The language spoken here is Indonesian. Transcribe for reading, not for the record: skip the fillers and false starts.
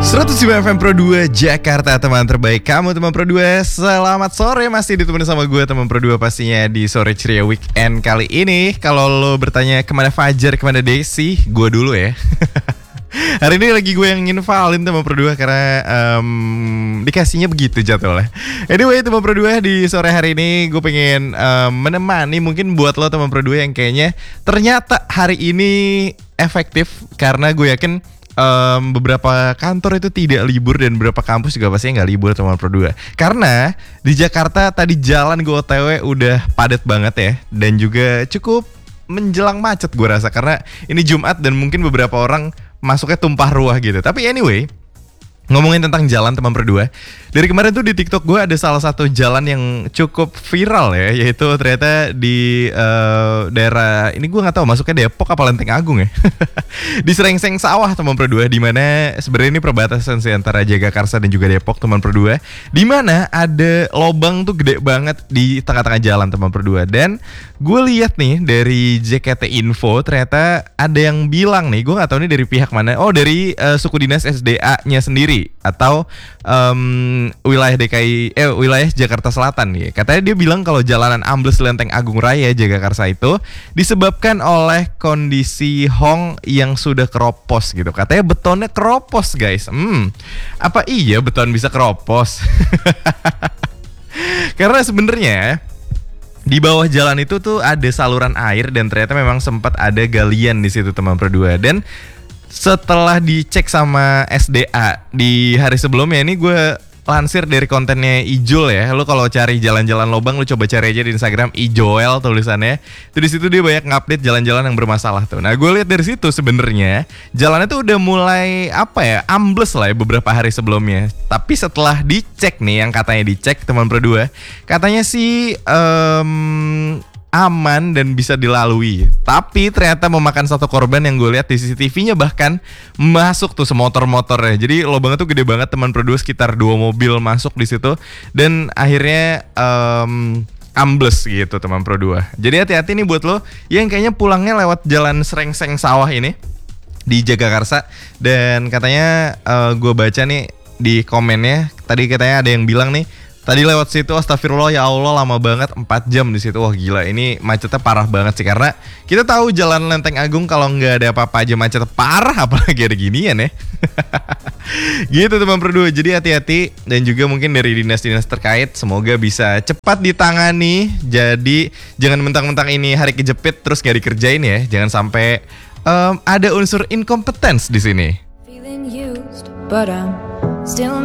107 FM Pro 2 Jakarta, teman terbaik kamu teman Pro 2. Selamat sore, masih ditemani sama gue teman Pro 2 pastinya di sore ceria weekend kali ini. Kalau lo bertanya kemana Fajar, kemana Desi, gue dulu ya. Hari ini lagi gue yang nginvalin teman Pro 2 karena dikasihnya begitu jadwalnya. Anyway teman Pro 2, di sore hari ini gue pengen menemani mungkin buat lo teman Pro 2 yang kayaknya ternyata hari ini efektif. Karena gue yakin beberapa kantor itu tidak libur dan beberapa kampus juga pastinya nggak libur teman Pro 2. Karena di Jakarta tadi jalan gue OTW udah padat banget ya, dan juga cukup menjelang macet gue rasa karena ini Jumat dan mungkin beberapa orang masuknya tumpah ruah gitu. Tapi anyway, ngomongin tentang jalan teman Pro 2, dari kemarin tuh di TikTok gue ada salah satu jalan yang cukup viral ya, yaitu ternyata di daerah ini gue nggak tahu masuknya Depok apa Lenteng Agung ya. Di Serengseng Sawah teman Pro 2, di mana sebenarnya ini perbatasan sih antara Jagakarsa dan juga Depok teman Pro 2, di mana ada lobang tuh gede banget di tengah-tengah jalan teman Pro 2. Dan gue lihat nih dari JKT Info ternyata ada yang bilang nih, gue nggak tahu nih dari pihak mana, dari suku dinas SDA-nya sendiri atau wilayah Jakarta Selatan nih. Katanya dia bilang kalau jalanan ambles Lenteng Agung Raya Jagakarsa itu disebabkan oleh kondisi hong yang sudah keropos gitu. Katanya betonnya keropos guys. Apa iya beton bisa keropos? Karena sebenarnya di bawah jalan itu tuh ada saluran air dan ternyata memang sempat ada galian di situ teman Pro 2. Dan setelah dicek sama SDA di hari sebelumnya, ini gue lansir dari kontennya Ijol ya. Lo kalau cari jalan-jalan lobang, lo coba cari aja di Instagram Ijoel tulisannya. Itu di situ dia banyak ngupdate jalan-jalan yang bermasalah tuh. Nah, gue lihat dari situ sebenarnya jalannya tuh udah mulai ambles lah ya beberapa hari sebelumnya. Tapi setelah dicek nih, yang katanya dicek teman Pro 2, katanya sih aman dan bisa dilalui. Tapi ternyata memakan satu korban yang gue lihat di CCTV-nya bahkan masuk tuh semotor-motornya. Jadi lubangnya tuh gede banget teman Pro 2, sekitar 2 mobil masuk di situ dan akhirnya ambles gitu teman Pro 2. Jadi hati-hati nih buat lo yang kayaknya pulangnya lewat jalan Serengseng Sawah ini di Jagakarsa. Dan katanya gue baca nih di komennya, tadi katanya ada yang bilang nih, tadi lewat situ astagfirullah ya Allah lama banget 4 jam di situ. Wah gila, ini macetnya parah banget sih, karena kita tahu jalan Lenteng Agung kalau nggak ada apa-apa aja macetnya parah, apalagi ada ginian ya. Gitu teman Pro 2. Jadi hati-hati, dan juga mungkin dari dinas-dinas terkait semoga bisa cepat ditangani. Jadi jangan mentang-mentang ini hari kejepit terus nggak dikerjain ya. Jangan sampai ada unsur inkompetens di sini.